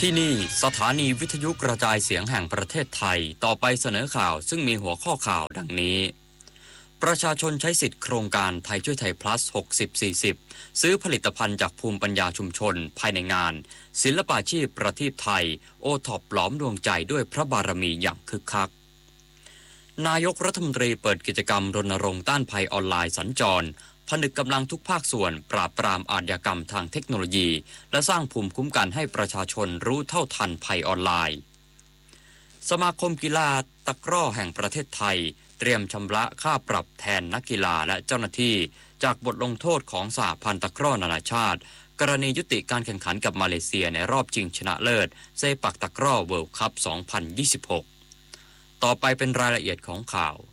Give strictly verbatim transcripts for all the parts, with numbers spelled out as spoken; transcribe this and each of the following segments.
ที่นี่สถานีวิทยุกระจายเสียงแห่งประเทศไทยต่อไปเสนอข่าวซึ่งมีหัวข้อข่าวดังนี้ประชาชนใช้สิทธิโครงการไทยช่วยไทย plus หกสิบ สี่สิบ ซื้อผลิตภัณฑ์จากภูมิปัญญาชุมชนภายในงานศิลปาชีพประทีปไทยโอท็อปหลอมดวงใจด้วยพระบารมีอย่างคึกคักนายกรัฐมนตรีเปิดกิจกรรมรณรงค์ต้านภัยออนไลน์สัญจรผนึกกำลังทุกภาคส่วนปราบปรามอาชญากรรมทางเทคโนโลยีและสร้างภูมิคุ้มกันให้ประชาชนรู้เท่าทันภัยออนไลน์สมาคมกีฬาตะกร้อแห่งประเทศไทยเตรียมชำระค่าปรับแทนนักกีฬาและเจ้าหน้าที่จากบทลงโทษของสหพันธ์ตะกร้อนานาชาติกรณียุติการแข่งขันกับมาเลเซียในรอบชิงชนะเลิศเซปักตะกร้อเวิลด์คัพ สองพันยี่สิบหก ต่อไปเป็นรายละเอียดของข่าว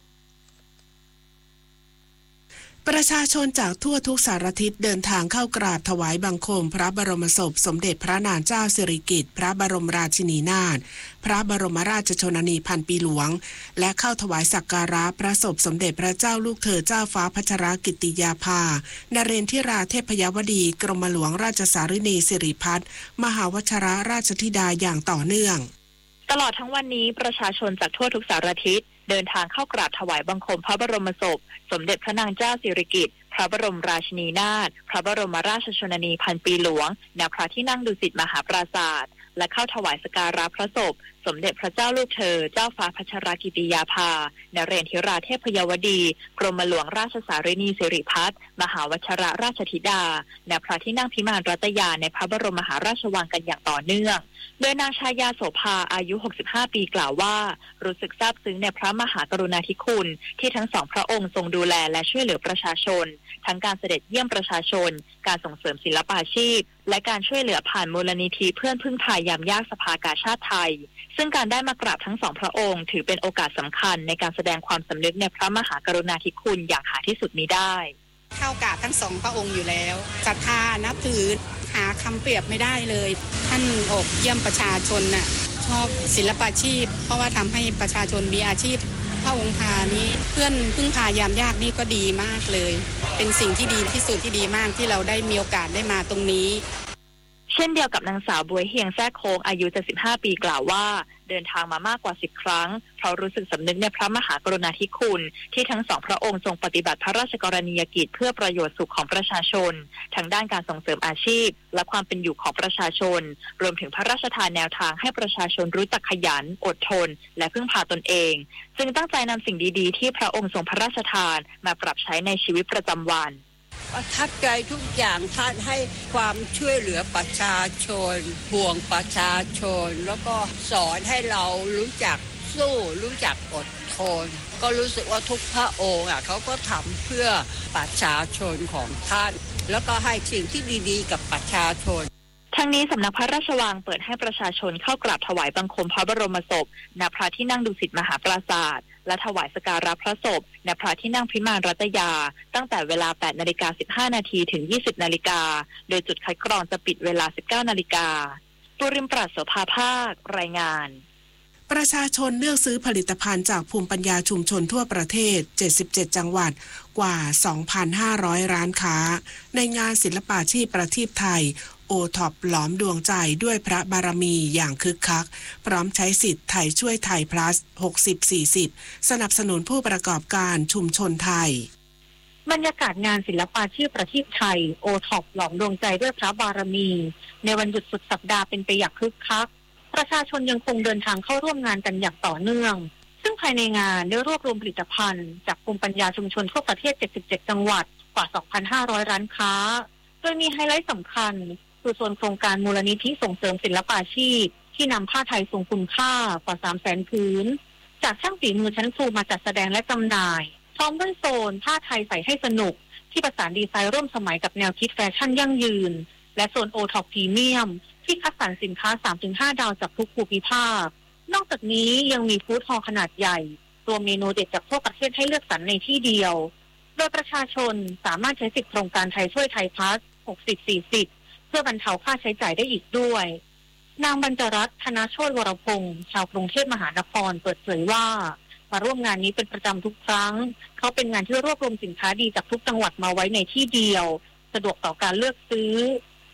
ประชาชนจากทั่วทุกสารทิศเดินทางเข้ากราบถวายบังคมพระบรมศพสมเด็จพระนางเจ้าสิริกิติ์พระบรมราชินีนาถพระบรมราชชนนีพันปีหลวงและเข้าถวายสักการะพระศพสมเด็จพระเจ้าลูกเธอเจ้าฟ้าพัชรกิติยาภานเรนทิราเทพยวดีกรมหลวงราชสารินีสิริพัฒน์มหาวชิรราชธิดาอย่างต่อเนื่องตลอดทั้งวันนี้ประชาชนจากทั่วทุกสารทิศเดินทางเข้ากราบถวายบังคมพระบรมศพสมเด็จพระนางเจ้าสิริกิติ์พระบรมราชินีนาถพระบรมราชชนนีพันปีหลวงณพระที่นั่งดุสิตมหาปราสาทและเข้าถวายสักการะพระศพสมเด็จพระเจ้าลูกเธอเจ้าฟ้าพัชรกิติยาภานเรนทิราเทพยวดีกรมหลวงราชสารินีสิริพัฒน์มหาวชิรราชธิดาณพระที่นั่งพิมานรัตยาในพระบรมมหาราชวังกันอย่างต่อเนื่องโดยนางชายาโสภาอายุหกสิบห้าปีกล่าวว่ารู้สึกซาบซึ้งในพระมหากรุณาธิคุณที่ทั้งสองพระองค์ทรงดูแลและช่วยเหลือประชาชนทั้งการเสด็จเยี่ยมประชาชนการส่งเสริมศิลปาชีพและการช่วยเหลือผ่านมูลนิธิเพื่อนพึ่งพายามยากสภากาชาติไทยซึ่งการได้มากราบทั้งสองพระองค์ถือเป็นโอกาสสำคัญในการแสดงความสำนึกในพระมหากรุณาธิคุณอย่างหาที่สุดมิได้เข้ากราบทั้งสองพระองค์อยู่แล้วศรัทธานับถือหาคำเปรียบไม่ได้เลยท่านออกเยี่ยมประชาชนน่ะชอบศิลปาชีพเพราะว่าทำให้ประชาชนมีอาชีพพระองค์พานี้เพื่อนพึ่งพายามยากนี่ก็ดีมากเลยเป็นสิ่งที่ดีที่สุดที่ดีมากที่เราได้มีโอกาสได้มาตรงนี้เช่นเดียวกับนางสาวบวยเฮียงแซ่โค้งอายุเจ็ดสิบห้าปีกล่าวว่าเดินทางมามากกว่าสิบครั้งเพราะรู้สึกสำนึกในพระมหากรุณาธิคุณที่ทั้งสองพระองค์ทรงปฏิบัติพระราชกรณียกิจเพื่อประโยชน์สุขของประชาชนทั้งด้านการส่งเสริมอาชีพและความเป็นอยู่ของประชาชนรวมถึงพระราชทานแนวทางให้ประชาชนรู้จักขยันอดทนและพึ่งพาตนเองจึงตั้งใจนำสิ่งดีๆที่พระองค์ทรงพระราชทานมาปรับใช้ในชีวิตประจำวันประทับใจทุกอย่างท่านให้ความช่วยเหลือประชาชนห่วงประชาชนแล้วก็สอนให้เรารู้จักสู้รู้จักอดทนก็รู้สึกว่าทุกพระองค์อ่ะเขาก็ทำเพื่อประชาชนของท่านแล้วก็ให้สิ่งที่ดีๆกับประชาชนทั้งนี้สำนักพระราชวังเปิดให้ประชาชนเข้ากราบถวายบังคมพระบรมศพณพระที่นั่งดุสิตมหาปราสาทและถวายสักการะพระศพณพระที่นั่งพิมานรัตยาตั้งแต่เวลา แปดนาฬิกาสิบห้านาทีถึง ยี่สิบนาฬิกาโดยจุดคัดกรองจะปิดเวลา สิบเก้านาฬิกาปุริมปราศโสภาภาครายงานประชาชนเลือกซื้อผลิตภัณฑ์จากภูมิปัญญาชุมชนทั่วประเทศเจ็ดสิบเจ็ดจังหวัดกว่า สองพันห้าร้อย ร้านค้าในงานศิลปาชีพประทีปไทยโอท็อปหลอมดวงใจด้วยพระบารมีอย่างคึกคักพร้อมใช้สิทธิ์ไทยช่วยไทย plus หกสิบ สี่สิบ สนับสนุนผู้ประกอบการชุมชนไทยบรรยากาศงานศิลปาชีพประทีปไทยโอท็อปหลอมดวงใจด้วยพระบารมีในวันหยุดสุดสัปดาห์เป็นไปอย่างคึกคักประชาชนยังคงเดินทางเข้าร่วมงานกันอย่างต่อเนื่องซึ่งภายในงานได้รวบรวมผลิตภัณฑ์จากภูมิปัญญาชุมชนทั่วประเทศเจ็ดสิบเจ็ดจังหวัดกว่า สองพันห้าร้อย ร้านค้าโดยมีไฮไลท์สำคัญคือส่วนโครงการมูลนิธิส่งเสริมศิลปาชีพที่นำผ้าไทยทรงคุณค่ากว่า สามแสน ผืนจากช่างฝีมือชั้นสูงมาจัดแสดงและจำหน่ายพร้อมด้วยโซนผ้าไทยใส่ให้สนุกที่ประสานดีไซน์ร่วมสมัยกับแนวคิดแฟชั่นยั่งยืนและโซนโอท็อปพรีเมียมที่คัดสรรสินค้า สามถึงห้า ดาวจากทุกภูมิภาคนอกจากนี้ยังมีฟู้ดฮอลล์ขนาดใหญ่รวมเมนูเด็ดจากทั่วประเทศให้เลือกสรรในที่เดียวโดยประชาชนสามารถใช้สิทธิโครงการไทยช่วยไทยพลัสหกสิบ สี่สิบเพื่อบรรเทาค่าใช้จ่ายได้อีกด้วยนางบรรจรัตน์ธนโชติวรพงศ์ชาวกรุงเทพมหานครเปิดเผยว่ามาร่วมงานนี้เป็นประจำทุกครั้งเขาเป็นงานที่รวบรวมสินค้าดีจากทุกจังหวัดมาไว้ในที่เดียวสะดวกต่อการเลือกซื้อ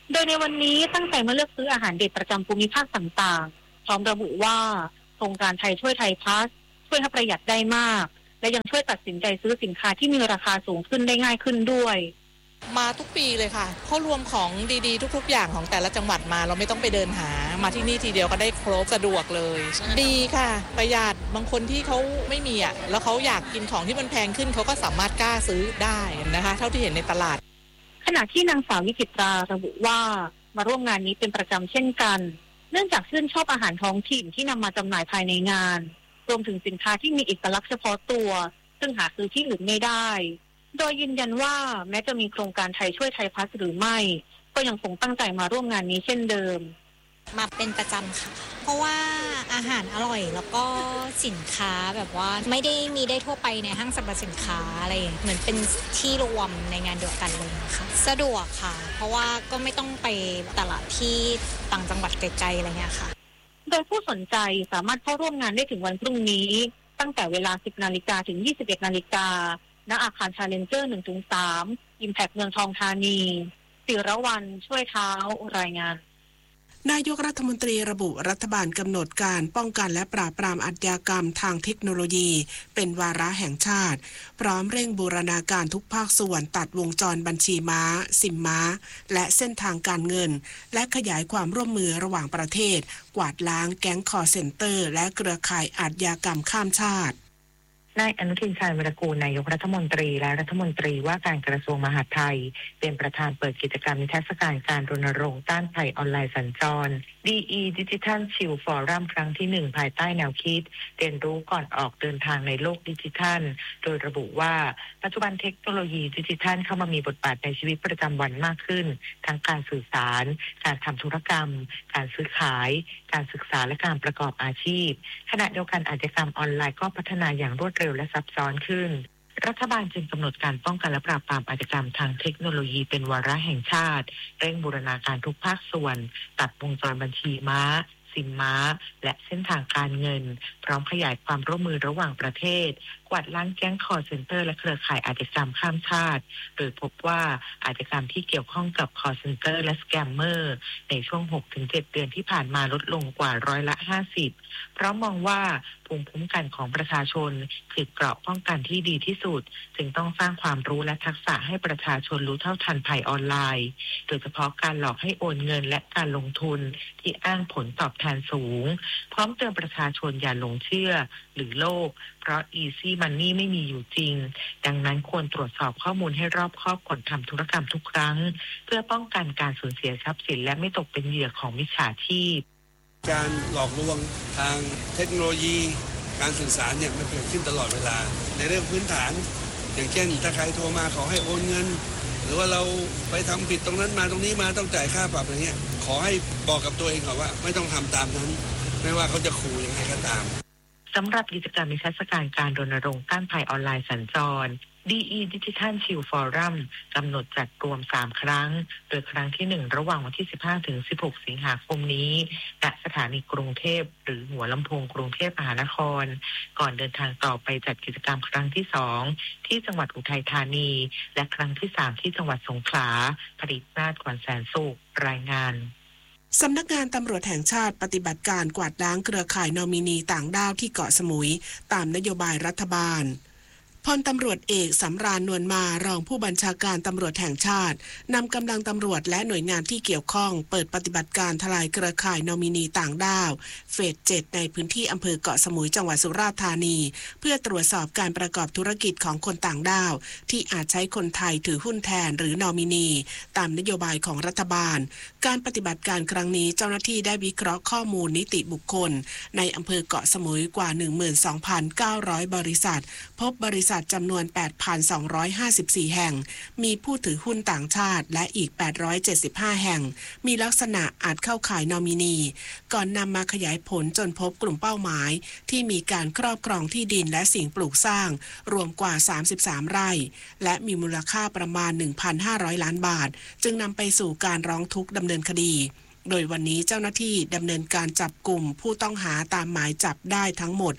โดยในวันนี้ตั้งใจมาเลือกซื้ออาหารเด็ดประจำภูมิภาคต่างๆพร้อมระบุว่าโครงการไทยช่วยไทยพลัสช่วยให้ประหยัดได้มากและยังช่วยตัดสินใจซื้อสินค้าที่มีราคาสูงขึ้นได้ง่ายขึ้นด้วยมาทุกปีเลยค่ะเขารวมของดีๆทุกๆอย่างของแต่ละจังหวัดมาเราไม่ต้องไปเดินหามาที่นี่ทีเดียวก็ได้ครบสะดวกเลยดีค่ะประหยัดบางคนที่เขาไม่มีอ่ะแล้วเขาอยากกินของที่มันแพงขึ้นเขาก็สามารถกล้าซื้อได้นะคะเท่าที่เห็นในตลาดขณะที่นางสาววิจิตราระบุว่ามาร่วมงานนี้เป็นประจำเช่นกันเนื่องจากชื่นชอบอาหารท้องถิ่นที่นำมาจำหน่ายภายในงานรวมถึงสินค้าที่มีเอกลักษณ์เฉพาะตัวซึ่งหาซื้อที่อื่นไม่ได้โดยยืนยันว่าแม้จะมีโครงการไทยช่วยไทยพลัสหรือไม่ก็ยังคงตั้งใจมาร่วมงานนี้เช่นเดิมมาเป็นประจำค่ะเพราะว่าอาหารอร่อยแล้วก็สินค้าแบบว่าไม่ได้มีได้ทั่วไปในห้างสรรพสินค้าอะไรเหมือนเป็นที่รวมในงานเดียวกันเลยนะคะสะดวกค่ะเพราะว่าก็ไม่ต้องไปตลาดที่ต่างจังหวัดไกลๆอะไรเงี้ยค่ะโดยผู้สนใจสามารถเข้าร่วมงานได้ถึงวันพรุ่งนี้ตั้งแต่เวลา สิบนาฬิกา ถึง ยี่สิบเอ็ดนาฬิกาณอาคารชาเลนเจอร์ หนึ่งถึงสาม Impact เมืองทองธานีศิรวรรณช่วยเท้ารายงานนายกรัฐมนตรีระบุรัฐบาลกำหนดการป้องกันและปราบปรามอาชญากรรมทางเทคโนโลยีเป็นวาระแห่งชาติพร้อมเร่งบูรณาการทุกภาคส่วนตัดวงจรบัญชีม้าซิมม้าและเส้นทางการเงินและขยายความร่วมมือระหว่างประเทศกวาดล้างแก๊งคอลเซ็นเตอร์และเครือข่ายอาชญากรรมข้ามชาตินายอนุทินชาญวิรากูลนายกรัฐมนตรีและรัฐมนตรีว่าการกระทรวงมหาดไทยเป็นประธานเปิดกิจกรรมนิทรรศการการรณรงค์ต้านภัยออนไลน์สัญจร ดี อี Digital Shield Forum ครั้งที่หนึ่งภายใต้แนวคิดเรียนรู้ก่อนออกเดินทางในโลกดิจิทัลโดยระบุว่าปัจจุบันเทคโนโลยีดิจิทัลเข้ามามีบทบาทในชีวิตประจำวันมากขึ้นทั้งการสื่อสารการทำธุรกรรมการซื้อขายการศึกษาและการประกอบอาชีพขณะเดียวกันอาชญากรรมออนไลน์ก็พัฒนาอย่างรวดเร็วและซับซ้อนขึ้นรัฐบาลจึงกำหนดการป้องกันและปราบปรามอาชญากรรมทางเทคโนโลยีเป็นวาระแห่งชาติเร่งบูรณาการทุกภาคส่วนตัดวงจรบัญชีม้าซิมม้าและเส้นทางการเงินพร้อมขยายความร่วมมือระหว่างประเทศกวาดล้างแก๊งคอลเซ็นเตอร์และเครือข่ายอาชญากรรมข้ามชาติโดยพบว่าอาชญากรรมที่เกี่ยวข้องกับคอลเซ็นเตอร์และสแกมเมอร์ในช่วง หกถึงเจ็ด เดือนที่ผ่านมาลดลงกว่าร้อยละห้าสิบเพราะมองว่าภูมิคุ้มกันของประชาชนคือเกราะป้องกันที่ดีที่สุดจึงต้องสร้างความรู้และทักษะให้ประชาชนรู้เท่าทันภัยออนไลน์โดยเฉพาะการหลอกให้โอนเงินและการลงทุนที่อ้างผลตอบแทนสูงพร้อมเตือนประชาชนอย่าหลงเชื่อหรือโลภเพราะ Easy Money ไม่มีอยู่จริงดังนั้นควรตรวจสอบข้อมูลให้รอบคอบก่อนทำธุรกรรมทุกครั้งเพื่อป้องกันการสูญเสียทรัพย์สินและไม่ตกเป็นเหยื่อของมิจฉาชีพการหลอกลวงทางเทคโนโลยีการสื่อสารเนี่ยมันเกิดขึ้นตลอดเวลาในเรื่องพื้นฐานอย่างเช่นถ้าใครโทรมาขอให้โอนเงินหรือว่าเราไปทำผิดตรงนั้นมาตรงนี้มาต้องจ่ายค่าปรับอะไรเงี้ยขอให้บอกกับตัวเองก่อนว่าไม่ต้องทำตามนั้นไม่ว่าเขาจะขู่ยังไงก็ตามสำหรับกิจกรรมนิทรรศการการรณรงค์ต้านภัยออนไลน์สัญจร ดี อี Digital Shield Forum กำหนดจัดรวมสามครั้งโดยครั้งที่หนึ่งระหว่างวันที่สิบห้าถึงสิบหกสิงหาคมนี้ณสถานีกรุงเทพหรือหัวลำโพงกรุงเทพมหานครก่อนเดินทางต่อไปจัดกิจกรรมครั้งที่สองที่จังหวัดอุทัยธานีและครั้งที่สามที่จังหวัดสงขลาผลิตนาฏขวัญแสนสุขรายงานสำนักงานตำรวจแห่งชาติปฏิบัติการกวาดล้างเครือข่ายนอมินีต่างด้าวที่เกาะสมุยตามนโยบายรัฐบาลพลตำรวจเอกสำราญนวลมารองผู้บัญชาการตำรวจแห่งชาตินำกำลังตำรวจและหน่วยงานที่เกี่ยวข้องเปิดปฏิบัติการทลายเครือข่ายนอมินีต่างด้าวเฟสเจ็ดในพื้นที่อำเภอเกาะสมุยจังหวัดสุราษฎร์ธานีเพื่อตรวจสอบการประกอบธุรกิจของคนต่างด้าวที่อาจใช้คนไทยถือหุ้นแทนหรือนอมินีตามนโยบายของรัฐบาลการปฏิบัติการครั้งนี้เจ้าหน้าที่ได้วิเคราะห์ข้อมูลนิติบุคคลในอำเภอเกาะสมุยกว่า หนึ่งหมื่นสองพันเก้าร้อย บริษัทพบบริษัทจำนวนแปดพันสองร้อยห้าสิบสี่ แห่งมีผู้ถือหุ้นต่างชาติและอีกแปดร้อยเจ็ดสิบห้าแห่งมีลักษณะอาจเข้าข่ายนอมินีก่อนนำมาขยายผลจนพบกลุ่มเป้าหมายที่มีการครอบครองที่ดินและสิ่งปลูกสร้างรวมกว่าสามสิบสามไร่และมีมูลค่าประมาณ หนึ่งพันห้าร้อย ล้านบาทจึงนำไปสู่การร้องทุกข์ดำเนินคดีโดยวันนี้เจ้าหน้าที่ดำเนินการจับกลุ่มผู้ต้องหาตามหมายจับได้ทั้งหมด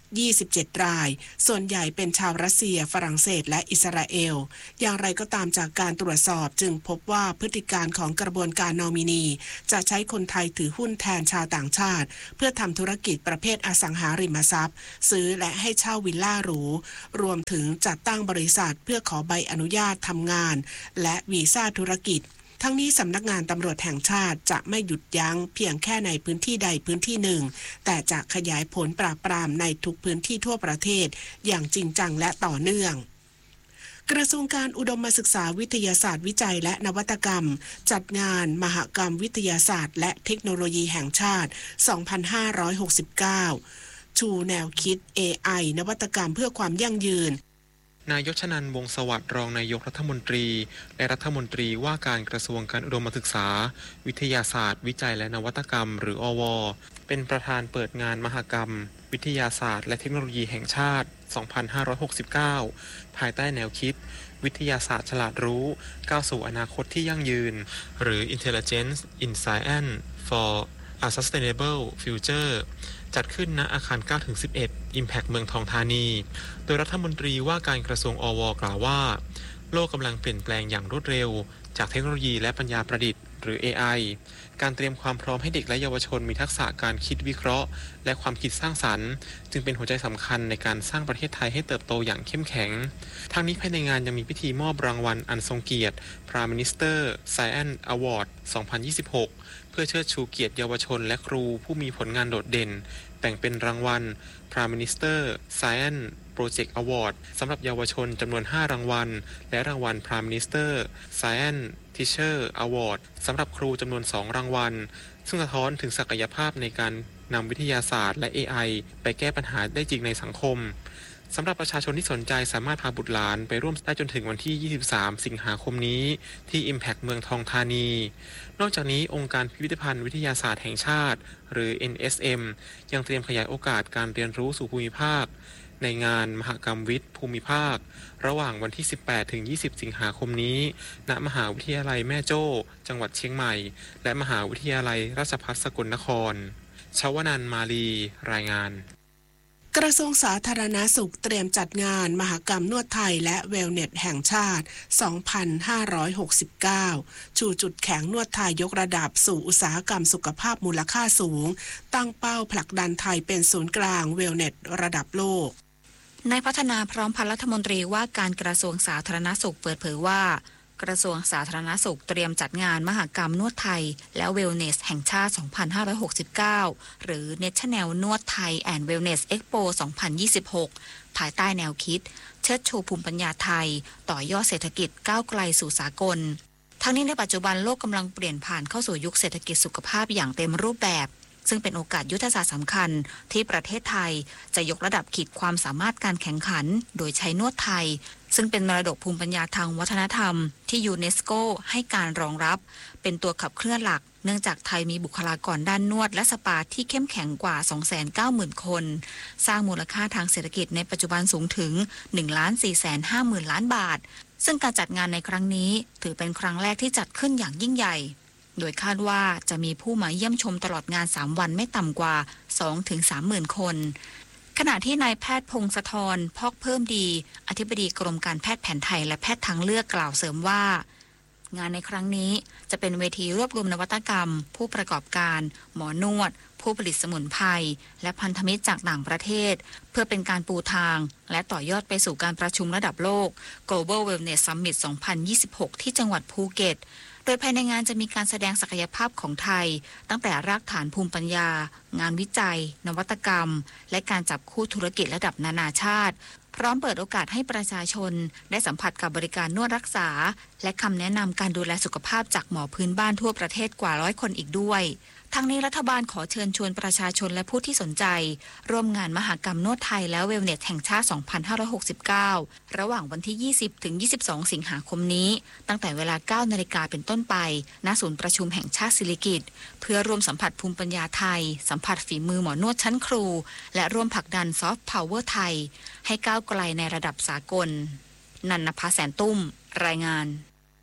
ยี่สิบเจ็ดรายส่วนใหญ่เป็นชาวรัสเซียฝรั่งเศสและอิสราเอลอย่างไรก็ตามจากการตรวจสอบจึงพบว่าพฤติการของกระบวนการนอมินีจะใช้คนไทยถือหุ้นแทนชาวต่างชาติเพื่อทำธุรกิจประเภทอสังหาริมทรัพย์ซื้อและให้เช่าวิลล่าหรูรวมถึงจัดตั้งบริษัทเพื่อขอใบอนุญาตทำงานและวีซ่าธุรกิจทั้งนี้สำนักงานตำรวจแห่งชาติจะไม่หยุดยั้งเพียงแค่ในพื้นที่ใดพื้นที่หนึ่งแต่จะขยายผลปราบปรามในทุกพื้นที่ทั่วประเทศอย่างจริงจังและต่อเนื่องกระทรวงการอุดมศึกษาวิทยาศาสตร์วิจัยและนวัตกรรมจัดงานมหกรรมวิทยาศาสตร์และเทคโนโลยีแห่งชาติ สองพันห้าร้อยหกสิบเก้า ชูแนวคิด เอ ไอ นวัตกรรมเพื่อความยั่งยืนนายชนันท์ วงศ์สวัสดิ์รองนายกรัฐมนตรีและรัฐมนตรีว่าการกระทรวงการอุดมศึกษาวิทยาศาสตร์วิจัยและนวัตกรรมหรืออว.เป็นประธานเปิดงานมหกรรมวิทยาศาสตร์และเทคโนโลยีแห่งชาติ สองพันห้าร้อยหกสิบเก้า ภายใต้แนวคิดวิทยาศาสตร์ฉลาดรู้ก้าวสู่อนาคตที่ยั่งยืนหรือ Intelligence in Science for a Sustainable Future จัดขึ้นณอาคาร เก้าถึงสิบเอ็ด Impact เมืองทองธานีโดยรัฐมนตรีว่าการกระทรวงอว.กล่าวว่าโลกกำลังเปลี่ยนแปลงอย่างรวดเร็วจากเทคโนโลยีและปัญญาประดิษฐ์หรือ เอ ไอ การเตรียมความพร้อมให้เด็กและเยาวชนมีทักษะการคิดวิเคราะห์และความคิดสร้างสรรค์จึงเป็นหัวใจสำคัญในการสร้างประเทศไทยให้เติบโตอย่างเข้มแข็งทั้งนี้ภายในงานยังมีพิธีมอบรางวัลอันทรงเกียรติ Prime Minister Science Award สองพันยี่สิบหก เพื่อเชิดชูเกียรติเยาวชนและครูผู้มีผลงานโดดเด่นแบ่งเป็นรางวัล Prime Minister Science Project Award สำหรับเยาวชนจำนวนห้ารางวัลและรางวัล Prime Minister Science Teacher Award สำหรับครูจำนวนสองรางวัลซึ่งสะท้อนถึงศักยภาพในการนำวิทยาศาสตร์และ เอ ไอ ไปแก้ปัญหาได้จริงในสังคมสำหรับประชาชนที่สนใจสามารถพาบุตรหลานไปร่วมได้จนถึงวันที่ยี่สิบสามสิงหาคมนี้ที่ Impact เมืองทองธานีนอกจากนี้องค์การพิพิธภัณฑ์วิทยาศาสตร์แห่งชาติหรือ เอ็น เอส เอ็ม ยังเตรียมขยายโอกาสการเรียนรู้สู่ภูมิภาคในงานมหกรรมวิทย์ภูมิภาคระหว่างวันที่สิบแปดถึงยี่สิบสิงหาคมนี้ณมหาวิทยาลัยแม่โจ้จังหวัดเชียงใหม่และมหาวิทยาลัยราชภัฏสกลนครชวนันท์ มาลีรายงานกระทรวงสาธารณสุขเตรียมจัดงานมหกรรมนวดไทยและเวลเนสแห่งชาติ สองพันห้าร้อยหกสิบเก้า ชูจุดแข็งนวดไทยยกระดับสู่อุตสาหกรรมสุขภาพมูลค่าสูงตั้งเป้าผลักดันไทยเป็นศูนย์กลางเวลเนสระดับโลกนายพัฒนาพร้อมพันธ์รัฐมนตรีว่าการกระทรวงสาธารณสุขเปิดเผยว่ากระทรวงสาธารณสุขเตรียมจัดงานมหกรรมนวดไทยและเวลเนสแห่งชาติ สองพันห้าร้อยหกสิบเก้า หรือ National นวดไทย and Wellness Expo สองพันยี่สิบหก ภายใต้แนวคิดเชิดชูภูมิปัญญาไทยต่อยอดเศรษฐกิจก้าวไกลสู่สากลทั้งนี้ในปัจจุบันโลกกำลังเปลี่ยนผ่านเข้าสู่ยุคเศรษฐกิจสุขภาพอย่างเต็มรูปแบบซึ่งเป็นโอกาสยุทธศาสตร์สำคัญที่ประเทศไทยจะยกระดับขีดความสามารถการแข่งขันโดยใช้นวดไทยซึ่งเป็นมรดกภูมิปัญญาทางวัฒนธรรมที่ยูเนสโกให้การรองรับเป็นตัวขับเคลื่อนหลักเนื่องจากไทยมีบุคลากรด้านนวดและสปาที่เข้มแข็งกว่า สองแสนเก้าหมื่น คนสร้างมูลค่าทางเศรษฐกิจในปัจจุบันสูงถึง หนึ่งล้านสี่แสนห้าหมื่น ล้านบาทซึ่งการจัดงานในครั้งนี้ถือเป็นครั้งแรกที่จัดขึ้นอย่างยิ่งใหญ่โดยคาดว่าจะมีผู้มาเยี่ยมชมตลอดงานสามวันไม่ต่ำกว่า สองถึงสามหมื่น คนขณะที่นายแพทย์พงศธรพอกเพิ่มดีอธิบดีกรมการแพทย์แผนไทยและแพทย์ทางเลือกกล่าวเสริมว่างานในครั้งนี้จะเป็นเวทีรวบรวมนวัตกรรมผู้ประกอบการหมอนวดผู้ผลิตสมุนไพรและพันธมิตรจากต่างประเทศเพื่อเป็นการปูทางและต่อยอดไปสู่การประชุมระดับโลก Global Wellness Summit สองพันยี่สิบหก ที่จังหวัดภูเก็ตโดยภายในงานจะมีการแสดงศักยภาพของไทยตั้งแต่รากฐานภูมิปัญญางานวิจัยนวัตกรรมและการจับคู่ธุรกิจระดับนานาชาติพร้อมเปิดโอกาสให้ประชาชนได้สัมผัสกับบริการนวดรักษาและคำแนะนำการดูแลสุขภาพจากหมอพื้นบ้านทั่วประเทศกว่าร้อยคนอีกด้วยทั้งนี้รัฐบาลขอเชิญชวนประชาชนและผู้ที่สนใจร่วมงานมหกรรมนวดไทยและเวลเนสแห่งชาติ สองพันห้าร้อยหกสิบเก้า ระหว่างวันที่ ยี่สิบถึงยี่สิบสอง สิงหาคมนี้ตั้งแต่เวลา เก้านาฬิกาเป็นต้นไปณศูนย์ประชุมแห่งชาติสิริกิติ์เพื่อร่วมสัมผัสภูมิปัญญาไทยสัมผัสฝีมือหมอนวดชั้นครูและร่วมผลักดันซอฟต์พาวเวอร์ไทยให้ก้าวไกลในระดับสากลนันนภาแสนตุ้มรายงาน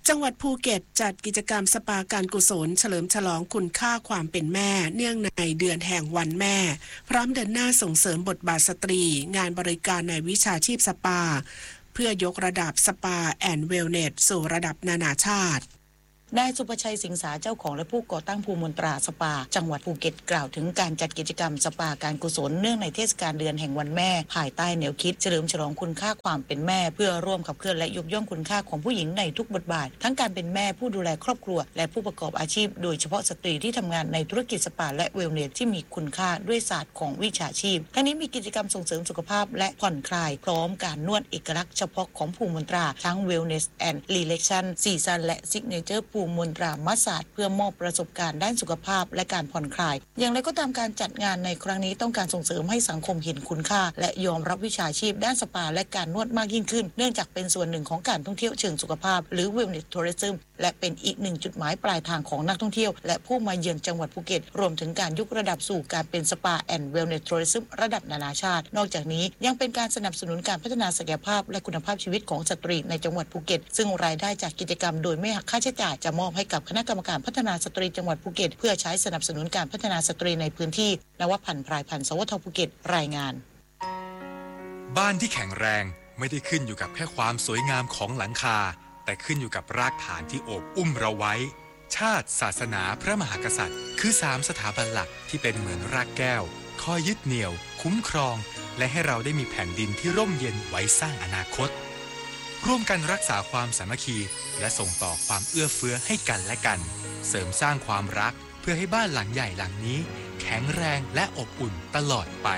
จังหวัดภูเก็ตจัดกิจกรรมสปาการกุศลเฉลิมฉลองคุณค่าความเป็นแม่เนื่องในเดือนแห่งวันแม่พร้อมเดินหน้าส่งเสริมบทบาทสตรีงานบริการในวิชาชีพสปาเพื่อยกระดับสปาแอนด์เวลเนสสู่ระดับนานาชาตินายสุภชัยสิงสาเจ้าของและผู้ก่อตั้งภูมนตราสปาจังหวัดภูเก็ตกล่าวถึงการจัดกิจกรรมสปาการกุศลเนื่องในเทศกาลเดือนแห่งวันแม่ภายใต้แนวคิดเฉลิมฉลองคุณค่าความเป็นแม่เพื่อร่วมขับเคลื่อนและยกย่องคุณค่าของผู้หญิงในทุกบทบาททั้งการเป็นแม่ผู้ดูแลครอบครัวและผู้ประกอบอาชีพโดยเฉพาะสตรีที่ทำงานในธุรกิจสปาและเวลเนสที่มีคุณค่าด้วยศาสตร์ของวิชาชีพทั้งนี้มีกิจกรรมส่งเสริมสุขภาพและผ่อนคลายพร้อมการนวดเอกลักษณ์เฉพาะของภูมนตราทั้ง Wellness and Relaxation ซีซันและ Signature ภูมนตรามัสศาสตร์เพื่อมอบประสบการณ์ด้านสุขภาพและการผ่อนคลายอย่างไรก็ตามการจัดงานในครั้งนี้ต้องการส่งเสริมให้สังคมเห็นคุณค่าและยอมรับวิชาชีพด้านสปาและการนวดมากยิ่งขึ้นเนื่องจากเป็นส่วนหนึ่งของการท่องเที่ยวเชิงสุขภาพหรือ Wellness Tourism และเป็นอีกหนึ่งจุดหมายปลายทางของนักท่องเที่ยวและผู้มาเยือนจังหวัดภูเก็ตรวมถึงการยกระดับสู่การเป็นสปาแอนด์เวลเนสทัวริซึมระดับนานาชาตินอกจากนี้ยังเป็นการสนับสนุนการพัฒนาศักยภาพและคุณภาพชีวิตของสตรีในจังหวัดภูเก็ตซึ่งรายได้จากกิจกรรมโดยไม่หักค่าใช้จ่ายจะมอบให้กับคณะกรรมการพัฒนาสตรีจังหวัดภูเก็ตเพื่อใช้สนับสนุนการพัฒนาสตรีในพื้นที่นวพันธ์พรายพันธ์สวทภูเก็ตรายงานบ้านที่แข็งแรงไม่ได้ขึ้นอยู่กับแค่ความสวยงามของหลังคาแต่ขึ้นอยู่กับรากฐานที่โอบอุ้มเราไว้ชาติศาสนาพระมหากษัตริย์คือสามสถาบันหลักที่เป็นเหมือนรากแก้วคอยยึดเหนี่ยวคุ้มครองและให้เราได้มีแผ่นดินที่ร่มเย็นไว้สร้างอนาคตร่วมกันรักษาความสามัคคีและส่งต่อความเอื้อเฟื้อให้กันและกันเสริมสร้างความรักเพื่อให้บ้านหลังใหญ่หลังนี้แข็งแรงและอบอุ่นตลอดไป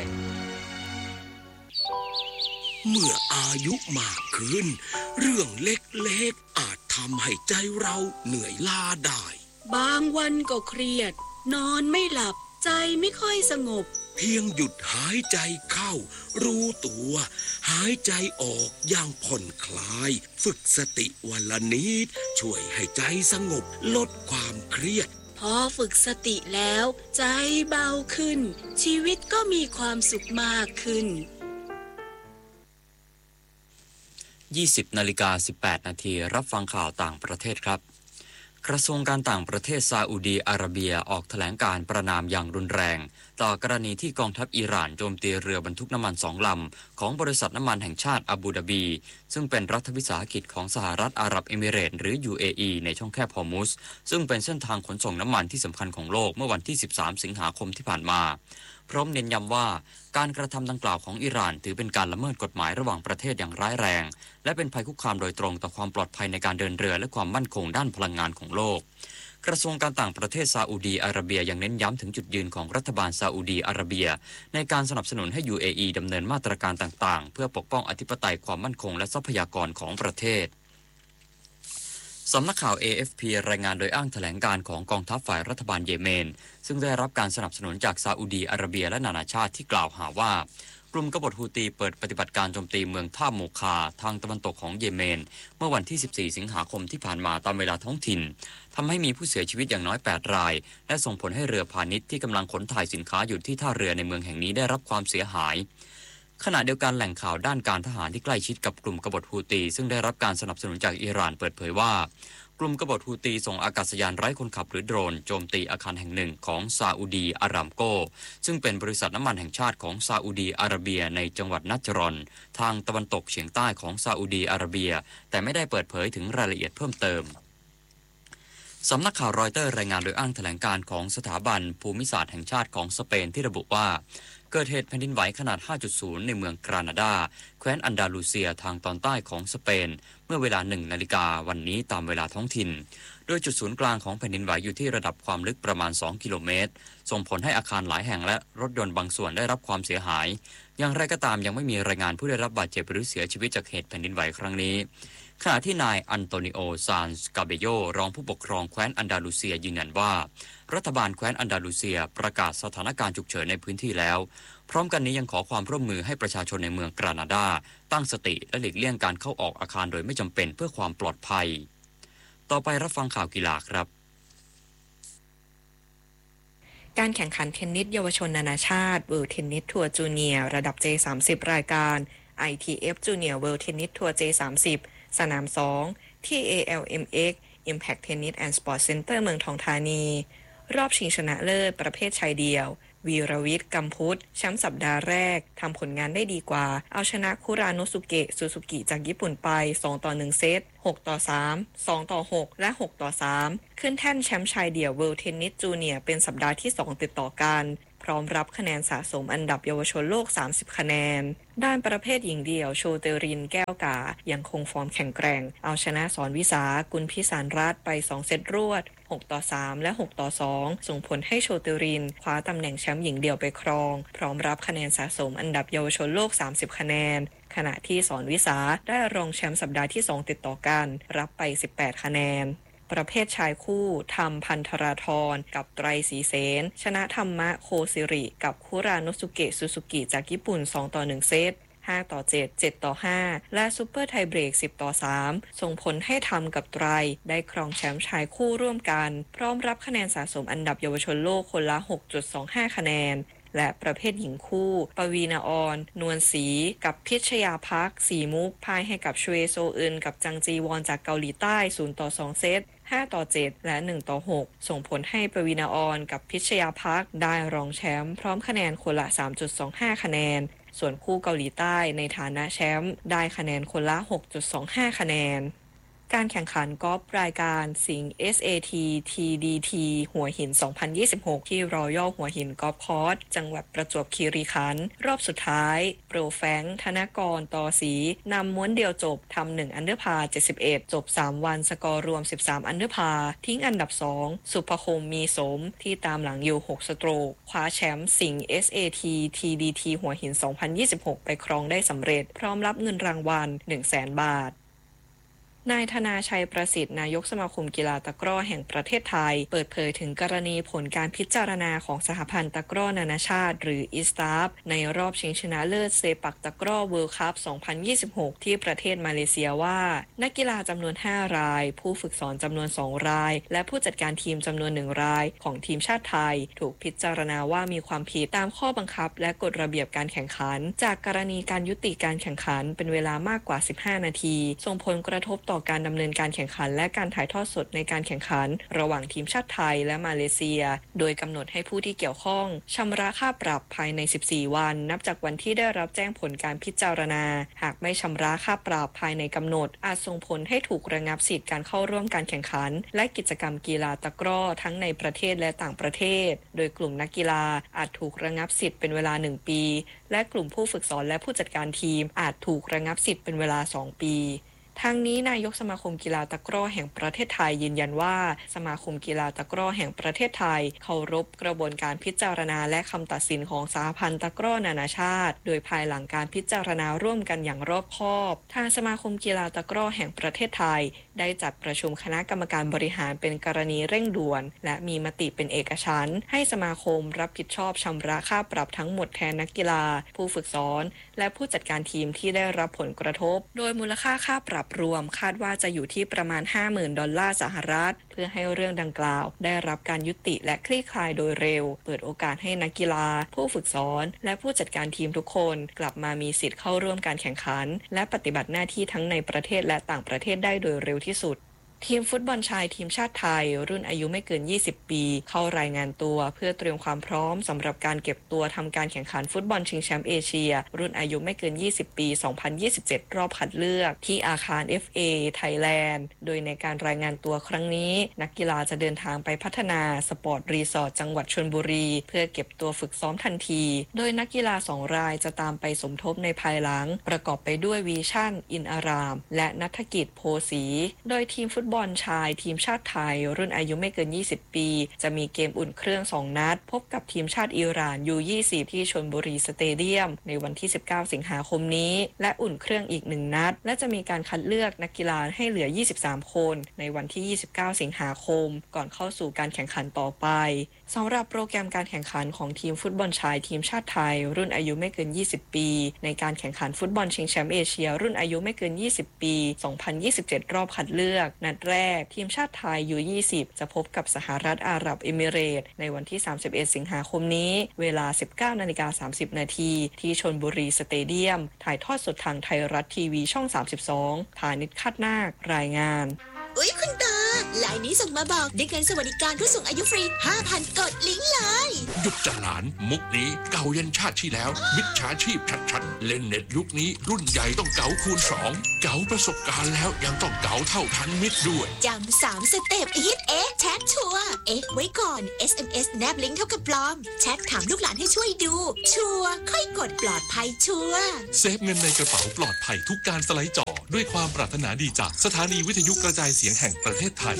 เมื่ออายุมากขึ้นเรื่องเล็กๆอาจทำให้ใจเราเหนื่อยล้าได้บางวันก็เครียดนอนไม่หลับใจไม่ค่อยสงบเพียงหยุดหายใจเข้ารู้ตัวหายใจออกอย่างผ่อนคลายฝึกสติวันละนิดช่วยให้ใจสงบลดความเครียดพอฝึกสติแล้วใจเบาขึ้นชีวิตก็มีความสุขมากขึ้นยี่สิบนาฬิกาสิบแปดนาทีรับฟังข่าวต่างประเทศครับกระทรวงการต่างประเทศซาอุดีอาระเบียออกแถลงการประณามอย่างรุนแรงต่อกรณีที่กองทัพอิหร่านโจมตีเรือบรรทุกน้ำมันสองลำของบริษัทน้ำมันแห่งชาติอาบูดาบีซึ่งเป็นรัฐวิสาหกิจของสหรัฐอาหรับเอมิเรตส์หรือ ยู เอ อี ในช่องแคบฮอร์มุซซึ่งเป็นเส้นทางขนส่งน้ำมันที่สำคัญของโลกเมื่อวันที่สิบสามสิงหาคมที่ผ่านมาพร้อมเน้นย้ำว่าการกระทำดังกล่าวของอิหร่านถือเป็นการละเมิดกฎหมายระหว่างประเทศอย่างร้ายแรงและเป็นภัยคุกคามโดยตรงต่อความปลอดภัยในการเดินเรือและความมั่นคงด้านพลังงานของโลกกระทรวงการต่างประเทศซาอุดีอาระเบียยังเน้นย้ำถึงจุดยืนของรัฐบาลซาอุดีอาระเบียในการสนับสนุนให้ ยู เอ อี ดำเนินมาตรการต่างๆเพื่อปกป้องอธิปไตยความมั่นคงและทรัพยากรของประเทศสำนักข่าว เอ เอฟ พี รายงานโดยอ้างแถลงการของกองทัพฝ่ายรัฐบาลเยเมนซึ่งได้รับการสนับสนุนจากซาอุดีอาระเบียและนานาชาติที่กล่าวหาว่ากลุ่มกบฏฮูตีเปิดปฏิบัติการโจมตีเมืองท่าโมคาทางตะวันตกของเยเมนเมื่อวันที่สิบสี่สิงหาคมที่ผ่านมาตามเวลาท้องถิ่นทำให้มีผู้เสียชีวิตอย่างน้อยแปดรายและส่งผลให้เรือพาณิชย์ที่กำลังขนถ่ายสินค้าอยู่ที่ท่าเรือในเมืองแห่งนี้ได้รับความเสียหายขณะเดียวกันแหล่งข่าวด้านการทหารที่ใกล้ชิดกับกลุ่มกบฏฮูตีซึ่งได้รับการสนับสนุนจากอิหร่านเปิดเผยว่ากลุ่มกบฏฮูตีส่งอากาศยานไร้คนขับหรือโดรนโจมตีอาคารแห่งหนึ่งของซาอุดีอารามโกซึ่งเป็นบริษัทน้ำมันแห่งชาติของซาอุดีอาระเบียในจังหวัดนัจรอนทางตะวันตกเฉียงใต้ของซาอุดีอาระเบียแต่ไม่ได้เปิดเผยถึงรายละเอียดเพิ่มเติมสำนักข่าวรอยเตอร์รายงานโดยอ้างแถลงการของสถาบันภูมิศาสตร์แห่งชาติของสเปนที่ระบุว่าเกิดเหตุแผ่นดินไหวขนาด ห้าจุดศูนย์ ในเมืองกรานาดาแคว้นอันดาลูเซียทางตอนใต้ของสเปนเมื่อเวลาหนึ่งนาฬิกาวันนี้ตามเวลาท้องถิ่นโดยจุดศูนย์กลางของแผ่นดินไหวอยู่ที่ระดับความลึกประมาณสองกิโลเมตรส่งผลให้อาคารหลายแห่งและรถยนต์บางส่วนได้รับความเสียหายอย่างไรก็ตามยังไม่มีรายงานผู้ได้รับบาดเจ็บหรือเสียชีวิตจากเหตุแผ่นดินไหวครั้งนี้ขณะที่นายอันโตนิโอซานสกาเบโยรองผู้ปกครองแคว้นอันดาลูเซียยืนยันว่ารัฐบาลแคว้นอันดาลูเซียประกาศสถานการณ์ฉุกเฉินในพื้นที่แล้วพร้อมกันนี้ยังขอความร่วมมือให้ประชาชนในเมืองกรานาดาตั้งสติและหลีกเลี่ยงการเข้าออกอาคารโดยไม่จำเป็นเพื่อความปลอดภัยต่อไปรับฟังข่าวกีฬาครับการแข่งขันเทนนิสเยาวชนนานาชาติ World Tennis Tour Junior ระดับ เจ สามสิบ รายการ ไอ ที เอฟ Junior World Tennis Tour เจ สามสิบ สนาม สอง ที่ เอ แอล เอ็ม เอ็กซ์ Impact Tennis and Sport Center เมืองทองธานีรอบชิงชนะเลิศประเภทชายเดี่ยววีรวิทย์ กำพุทธแชมป์สัปดาห์แรกทำผลงานได้ดีกว่าเอาชนะคุราโนสุเกะซูซูกิจากญี่ปุ่นไปสองต่อหนึ่งเซตหกต่อสาม สองต่อหกและหกต่อสามขึ้นแท่นแชมป์ชายเดี่ยว World Tennis Junior เป็นสัปดาห์ที่สองติดต่อกันพร้อมรับคะแนนสะสมอันดับเยาวชนโลกสามสิบคะแนนด้านประเภทหญิงเดี่ยวโชเตรินแก้วกายังคงฟอร์มแข็งแกร่งเอาชนะสอนวิสากุลพิสารรัตน์ไปสองเซตรวดหกต่อสามและหกต่อสองส่งผลให้โชเตรินคว้าตำแหน่งแชมป์หญิงเดี่ยวไปครองพร้อมรับคะแนนสะสมอันดับเยาวชนโลกสามสิบคะแนนขณะที่สอนวิสาได้รองแชมป์สัปดาห์ที่สองติดต่อกันรับไปสิบแปดคะแนนประเภทชายคู่ธรรมพันธราธรกับไตรศรีเสนชนะธรรมะโคสิริกับคุราโนสุเกะซูซูกิจากญี่ปุ่นสองต่อหนึ่งเซตห้าต่อเจ็ด เจ็ดต่อห้าและซุปเปอร์ไทเบรกสิบต่อสามส่งผลให้ธรรมกับไตรได้ครองแชมป์ชายคู่ร่วมกันพร้อมรับคะแนนสะสมอันดับเยาวชนโลกคนละ หกจุดสองห้า คะแนนและประเภทหญิงคู่ปวีณาออนนวลศรีกับพิชยาภักดิ์สีมุกพ่ายให้กับชเวโซอึนกับจังจีวอนจากเกาหลีใต้ศูนย์ต่อสองเซตห้าต่อเจ็ดและหนึ่งต่อหกส่งผลให้ปวีณาออนกับพิชยาภักดิ์ได้รองแชมป์พร้อมคะแนนคนละ สามจุดสองห้า คะแนนส่วนคู่เกาหลีใต้ในฐานะแชมป์ได้คะแนนคนละ หกจุดสองห้า คะแนนการแข่งขันกอล์ฟรายการสิงห์ เอส เอ ที ที ดี ที หัวหิน สองพันยี่สิบหก ที่รอยัลหัวหินกอล์ฟคอร์สจังหวัดประจวบคีรีขันธ์รอบสุดท้ายโปรแฟงค์ธนกรตอศรีนำม้วนเดียวจบทำหนึ่งอันเดอร์พาร์เจ็ดสิบเอ็ดจบสามวันสกอร์รวมสิบสามอันเดอร์พาร์ทิ้งอันดับสองสุภคมมีสมที่ตามหลังอยู่หกสโตรกคว้าแชมป์สิงห์ เอส เอ ที ที ดี ที หัวหิน สองพันยี่สิบหก ไปครองได้สำเร็จพร้อมรับเงินรางวัล หนึ่งแสน บาทนายธนาชัยประสิทธิ์นายกสมาคมกีฬาตะกร้อแห่งประเทศไทยเปิดเผยถึงกรณีผลการพิจารณาของสหพันธ์ตะกร้อนานาชาติหรือ อี เอส ที เอ พี ในรอบชิงชนะเลิศเซปักตะกร้อเวิลด์คัพ สองพันยี่สิบหก ที่ประเทศมาเลเซียว่านักกีฬาจำนวนห้ารายผู้ฝึกสอนจำนวนสองรายและผู้จัดการทีมจำนวนหนึ่งรายของทีมชาติไทยถูกพิจารณาว่ามีความผิดตามข้อบังคับและกฎระเบียบการแข่งขันจากกรณีการยุติการแข่งขันเป็นเวลามากกว่าสิบห้านาทีส่งผลกระทบต่อการดำเนินการแข่งขันและการถ่ายทอดสดในการแข่งขันระหว่างทีมชาติไทยและมาเลเซียโดยกำหนดให้ผู้ที่เกี่ยวข้องชำระค่าปรับภายในสิบสี่วันนับจากวันที่ได้รับแจ้งผลการพิจารณาหากไม่ชำระค่าปรับภายในกำหนดอาจส่งผลให้ถูกระงับสิทธิ์การเข้าร่วมการแข่งขันและกิจกรรมกีฬาตะกร้อทั้งในประเทศและต่างประเทศโดยกลุ่มนักกีฬาอาจถูกระงับสิทธิ์เป็นเวลาหนึ่งปีและกลุ่มผู้ฝึกสอนและผู้จัดการทีมอาจถูกระงับสิทธิ์เป็นเวลาสองปีทางนี้นายกสมาคมกีฬาตะกร้อแห่งประเทศไทยยืนยันว่าสมาคมกีฬาตะกร้อแห่งประเทศไทยเคารพกระบวนการพิจารณาและคำตัดสินของสหพันธ์ตะกร้อนานาชาติโดยภายหลังการพิจารณาร่วมกันอย่างรอบคอบทางสมาคมกีฬาตะกร้อแห่งประเทศไทยได้จัดประชุมคณะกรรมการบริหารเป็นกรณีเร่งด่วนและมีมติเป็นเอกฉันท์ให้สมาคมรับผิดชอบชำระค่าปรับทั้งหมดแทนนักกีฬาผู้ฝึกสอนและผู้จัดการทีมที่ได้รับผลกระทบโดยมูลค่าค่าปรับรวมคาดว่าจะอยู่ที่ประมาณ ห้าหมื่น ดอลลาร์สหรัฐเพื่อให้เรื่องดังกล่าวได้รับการยุติและคลี่คลายโดยเร็วเปิดโอกาสให้นักกีฬาผู้ฝึกสอนและผู้จัดการทีมทุกคนกลับมามีสิทธิ์เข้าร่วมการแข่งขันและปฏิบัติหน้าที่ทั้งในประเทศและต่างประเทศได้โดยเร็วที่สุดทีมฟุตบอลชายทีมชาติไทยรุ่นอายุไม่เกินยี่สิบปีเข้ารายงานตัวเพื่อเตรียมความพร้อมสำหรับการเก็บตัวทำการแข่งขันฟุตบอลชิงแชมป์เอเชียรุ่นอายุไม่เกินยี่สิบปีสองพันยี่สิบเจ็ดรอบคัดเลือกที่อาคาร เอฟ เอ Thailand โดยในการรายงานตัวครั้งนี้นักกีฬาจะเดินทางไปพัฒนาสปอร์ตรีสอร์ทจังหวัดชลบุรีเพื่อเก็บตัวฝึกซ้อมทันทีโดยนักกีฬาสองรายจะตามไปสมทบในภายหลังประกอบไปด้วยวีชั่นอินอารามและณัฐกิจโพสีโดยทีมฟุตบอลชายทีมชาติไทยรุ่นอายุไม่เกินยี่สิบปีจะมีเกมอุ่นเครื่องสองนัดพบกับทีมชาติอิหร่าน ยู ยี่สิบ ที่ชลบุรีสเตเดียมในวันที่สิบเก้าสิงหาคมนี้และอุ่นเครื่องอีกหนึ่งนัดและจะมีการคัดเลือกนักกีฬาให้เหลือยี่สิบสามคนในวันที่ยี่สิบเก้าสิงหาคมก่อนเข้าสู่การแข่งขันต่อไปสำหรับโปรแกรมการแข่งขันของทีมฟุตบอลชายทีมชาติไทยรุ่นอายุไม่เกินยี่สิบปีในการแข่งขันฟุตบอลชิงแชมป์เอเชียรุ่นอายุไม่เกินยี่สิบปีสองพันยี่สิบเจ็ดรอบคัดเลือกนัดแรกทีมชาติไทย ยู ยี่สิบ จะพบกับสหรัฐอาหรับเอมิเรตส์ในวันที่สามสิบเอ็ดสิงหาคมนี้เวลา สิบเก้านาฬิกาสามสิบนาทีที่ชลบุรีสเตเดียมถ่ายทอดสดทางไทยรัฐทีวีช่องสามสิบสองฐานิช คาดนาครายงานอุ๊ยคุณตาไลน์นี้ส่งมาบอกได้เงินสวัสดิการผู้สูงอายุฟรี ห้าพัน กดลิงก์เลยหยุดจะหลานมุกนี้เก่ายันชาติที่แล้วมิจฉาชีพชัดๆเล่นเน็ตยุคนี้รุ่นใหญ่ต้องเก๋าคูณสองเก๋าประสบการณ์แล้วยังต้องเก๋าเท่าทันมิตรด้วยจำสามสเต็ปฮิตเอ๊ะแชทชัวร์เอ๊ะไว้ก่อน เอส เอ็ม เอส แนบลิงก์เท่ากับปลอมแชทถามลูกหลานให้ช่วยดูชัวร์ค่อยกดปลอดภัยชัวร์เซฟเงินในกระเป๋าปลอดภัยทุกการสไลด์จอด้วยความปรารถนาดีจากสถานีวิทยุกระจายเสียงแห่งประเทศไทย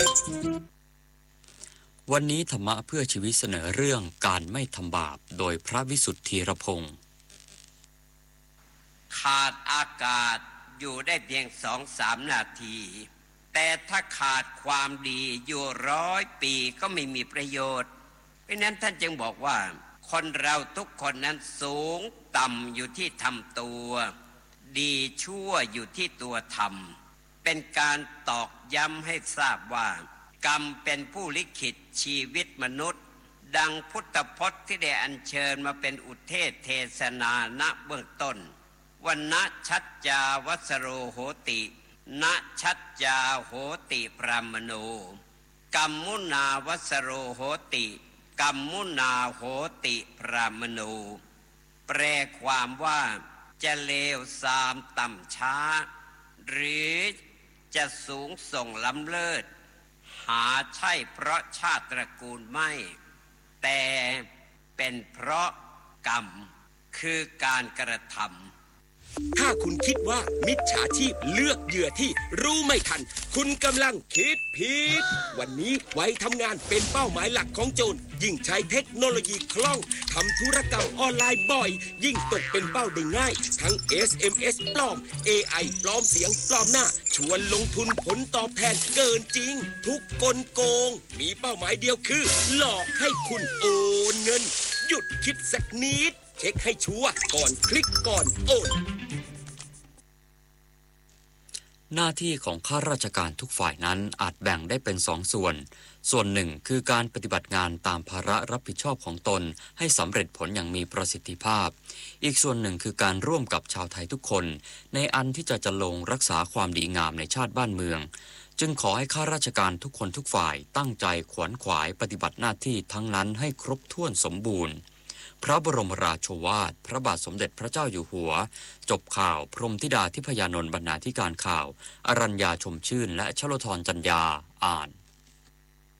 วันนี้ธรรมะเพื่อชีวิตเสนอเรื่องการไม่ทำบาปโดยพระวิสุทธีรพงศ์ขาดอากาศอยู่ได้เพียงสองสามนาทีแต่ถ้าขาดความดีอยู่ร้อยปีก็ไม่มีประโยชน์เพราะนั้นท่านจึงบอกว่าคนเราทุกคนนั้นสูงต่ำอยู่ที่ทำตัวดีชั่วอยู่ที่ตัวทำเป็นการตอกย้ำให้ทราบว่ากรรมเป็นผู้ลิขิตชีวิตมนุษย์ดังพุทธพจน์ที่ได้อัญเชิญมาเป็นอุเทศเทศนาณเบื้องต้นวันนะชัจจาวัสโรโหตินะชัจจาโหติพรามโนกัมมุนาวัสโรโหติกัมมุนาโหติพรามโนแปลความว่าจะเลวทรามต่ำช้าหรือจะสูงส่งล้ำเลิศหาใช่เพราะชาติตระกูลไม่แต่เป็นเพราะกรรมคือการกระทำถ้าคุณคิดว่ามิจฉาชีพเลือกเหยื่อที่รู้ไม่ทันคุณกำลังคิดผิดวันนี้ไว้ทำงานเป็นเป้าหมายหลักของโจรยิ่งใช้เทคโนโลยีคล่องทำธุรกรรมออนไลน์บ่อยยิ่งตกเป็นเป้าได้ง่ายทั้ง เอส เอ็ม เอส ปลอม เอ ไอ ปลอมเสียงปลอมหน้าชวนลงทุนผลตอบแทนเกินจริงทุกกลโกงมีเป้าหมายเดียวคือหลอกให้คุณโอนเงินหยุดคิดสักนิดเช็คให้ชัวร์ก่อนคลิกก่อนโอนหน้าที่ของข้าราชการทุกฝ่ายนั้นอาจแบ่งได้เป็นสองส่วนส่วนหนึ่งคือการปฏิบัติงานตามภาระรับผิดชอบของตนให้สำเร็จผลอย่างมีประสิทธิภาพอีกส่วนหนึ่งคือการร่วมกับชาวไทยทุกคนในอันที่จะจะลงรักษาความดีงามในชาติบ้านเมืองจึงขอให้ข้าราชการทุกคนทุกฝ่ายตั้งใจขวนขวายปฏิบัติหน้าที่ทั้งนั้นให้ครบถ้วนสมบูรณ์พระบรมราโชวาทพระบาทสมเด็จพระเจ้าอยู่หัวจบข่าวพรหมธิดาทิพยานนท์บรรณาธิการข่าวอรัญญาชมชื่นและชโลธรจัญญาอ่าน